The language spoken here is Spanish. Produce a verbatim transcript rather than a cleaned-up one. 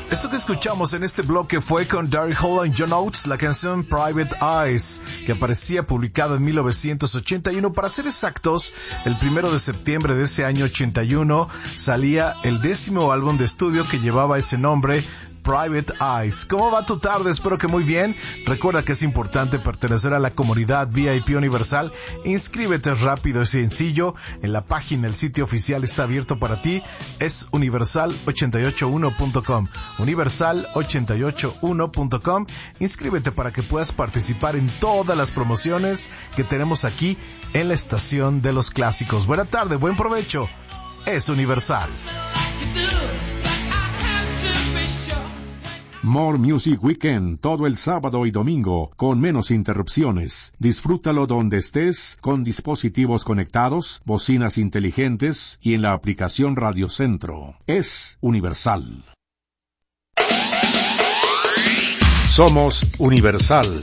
Esto que escuchamos en este bloque fue con Daryl Hall y John Oates, la canción Private Eyes, que aparecía publicada en mil novecientos ochenta y uno. Para ser exactos, el primero de septiembre de ese año ochenta y uno salía el décimo álbum de estudio que llevaba ese nombre, Private Eyes. ¿Cómo va tu tarde? Espero que muy bien. Recuerda que es importante pertenecer a la comunidad V I P Universal. Inscríbete rápido y sencillo. En la página, el sitio oficial está abierto para ti. Es universal ochenta y ocho uno punto com. universal ochenta y ocho uno punto com. Inscríbete para que puedas participar en todas las promociones que tenemos aquí en la estación de los clásicos. Buena tarde, buen provecho. Es Universal. More Music Weekend, todo el sábado y domingo, con menos interrupciones. Disfrútalo donde estés, con dispositivos conectados, bocinas inteligentes y en la aplicación Radio Centro. Es Universal. Somos Universal.